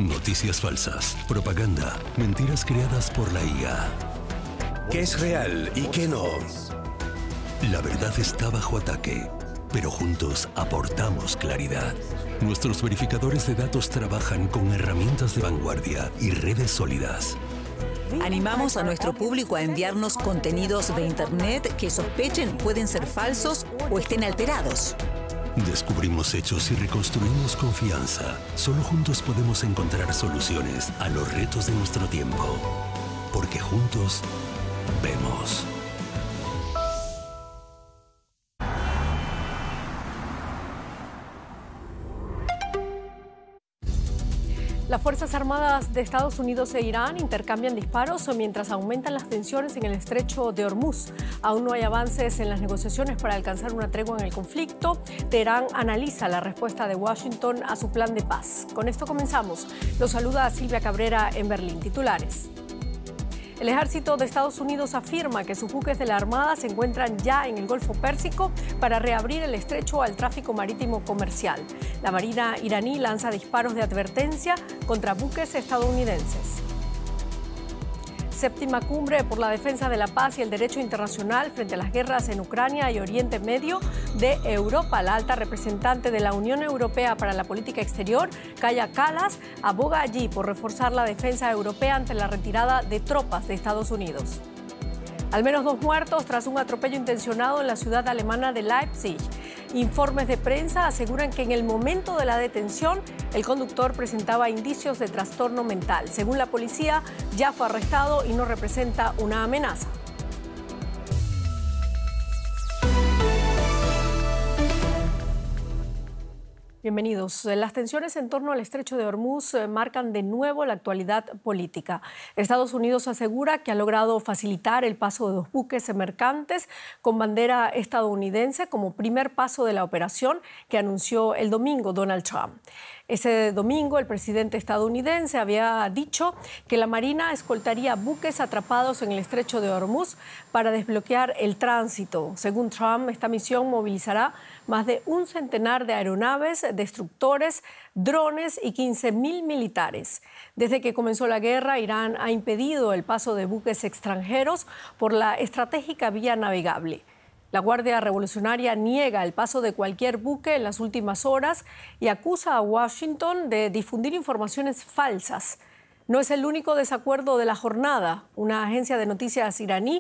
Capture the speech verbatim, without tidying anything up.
Noticias falsas, propaganda, mentiras creadas por la I A. ¿Qué es real y qué no? La verdad está bajo ataque, pero juntos aportamos claridad. Nuestros verificadores de datos trabajan con herramientas de vanguardia y redes sólidas. Animamos a nuestro público a enviarnos contenidos de Internet que sospechen pueden ser falsos o estén alterados. Descubrimos hechos y reconstruimos confianza. Solo juntos podemos encontrar soluciones a los retos de nuestro tiempo. Porque juntos vemos. Las Fuerzas Armadas de Estados Unidos e Irán intercambian disparos mientras aumentan las tensiones en el estrecho de Hormuz. Aún no hay avances en las negociaciones para alcanzar una tregua en el conflicto. Teherán analiza la respuesta de Washington a su plan de paz. Con esto comenzamos. Los saluda Silvia Cabrera en Berlín. Titulares. El ejército de Estados Unidos afirma que sus buques de la Armada se encuentran ya en el Golfo Pérsico para reabrir el estrecho al tráfico marítimo comercial. La Marina iraní lanza disparos de advertencia contra buques estadounidenses. Séptima cumbre por la defensa de la paz y el derecho internacional frente a las guerras en Ucrania y Oriente Medio de Europa. La alta representante de la Unión Europea para la Política Exterior, Kaja Kallas, aboga allí por reforzar la defensa europea ante la retirada de tropas de Estados Unidos. Al menos dos muertos tras un atropello intencionado en la ciudad alemana de Leipzig. Informes de prensa aseguran que en el momento de la detención, el conductor presentaba indicios de trastorno mental. Según la policía, ya fue arrestado y no representa una amenaza. Bienvenidos. Las tensiones en torno al estrecho de Hormuz marcan de nuevo la actualidad política. Estados Unidos asegura que ha logrado facilitar el paso de dos buques mercantes con bandera estadounidense como primer paso de la operación que anunció el domingo Donald Trump. Ese domingo el presidente estadounidense había dicho que la Marina escoltaría buques atrapados en el estrecho de Hormuz para desbloquear el tránsito. Según Trump, esta misión movilizará más de un centenar de aeronaves, destructores, drones y quince mil militares. Desde que comenzó la guerra, Irán ha impedido el paso de buques extranjeros por la estratégica vía navegable. La Guardia Revolucionaria niega el paso de cualquier buque en las últimas horas y acusa a Washington de difundir informaciones falsas. No es el único desacuerdo de la jornada. Una agencia de noticias iraní